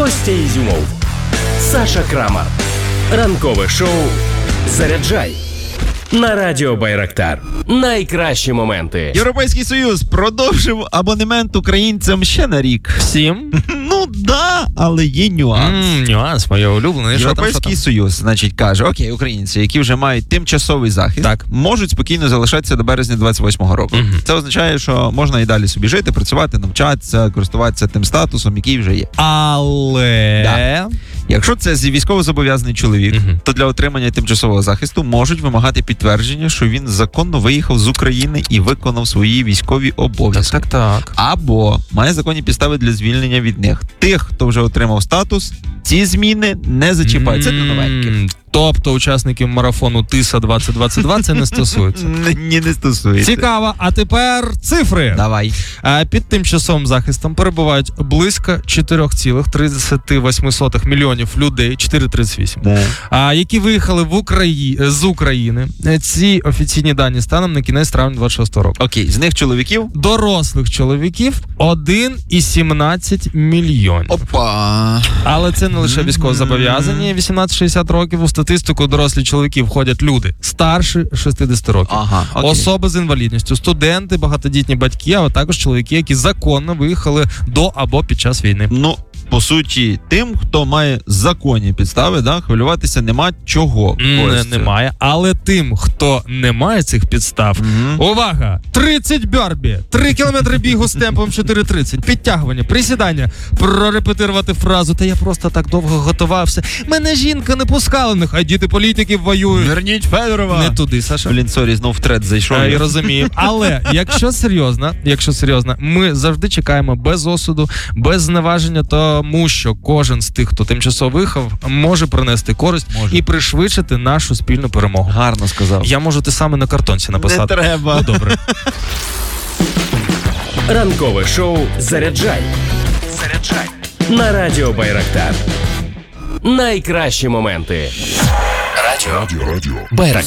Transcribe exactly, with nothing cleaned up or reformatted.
Костя Ізюмов, Саша Крамар. Ранкове шоу «Заряджай» на Радіо Байрактар. Найкращі моменти. Європейський Союз продовжив абонемент українцям ще на рік. Всім? Ну да, але є нюанс. Mm, нюанс, моє улюблене. Європейський Союз, значить, каже, окей, українці, які вже мають тимчасовий захист, так, можуть спокійно залишатися до березня двадцять восьмого року. Mm-hmm. Це означає, що можна і далі собі жити, працювати, навчатися, користуватися тим статусом, який вже є. Але... Да. Якщо це військовозобов'язаний чоловік, mm-hmm. то для отримання тимчасового захисту можуть вимагати підтвердження, що він законно виїхав з України і виконав свої військові обов'язки. Так, так, так. Або має законні підстави для звільнення від них. Тих, хто вже отримав статус, ці зміни не зачіпають. Це для новеньких. Тобто учасників марафону ТИСА двадцять двадцять два це не стосується? Ні, не стосується. Цікаво. А тепер цифри. Давай. Під тимчасовим захистом перебувають близько чотири цілих тридцять вісім мільйонів людей, чотири цілих тридцять вісім, да. які виїхали в Украї... з України. Ці офіційні дані станом на кінець травня двадцять шостого року. Окей, з них чоловіків? Дорослих чоловіків один цілих сімнадцять мільйонів. Опа. Але це не лише військовозобов'язані вісімнадцять шістдесят років. У статистику дорослі чоловіки входять люди старші шістдесят років. Ага, особи з інвалідністю, студенти, багатодітні батьки, а також чоловіки, які законно виїхали до або під час війни. Ну, по суті, тим, хто має законні підстави, да, хвилюватися нема чого. Не, немає. Але тим, хто не має цих підстав, mm-hmm. увага! тридцять бьорбі, три кілометри бігу з темпом чотири тридцять, підтягування, присідання, прорепетирувати фразу, та я просто так довго готувався. Мене жінка не пускала, нехай діти політиків воюють. Верніть Федорова. Не туди, Саша. Блін, сорі, знов в тред зайшов. Я розумію. Але, якщо серйозно, якщо серйозно, ми завжди чекаємо без осуду, без зневаження, тому що кожен з тих, хто тимчасово виїхав, може принести користь може. І пришвидшити нашу спільну перемогу. Гарно сказав. Я можу те саме на картонці написати. Не треба. Ну, добре. Ранкове шоу «Заряджай». Заряджай на Радіо Байрактар. Найкращі моменти. Радіо, Радіо. Байрактар.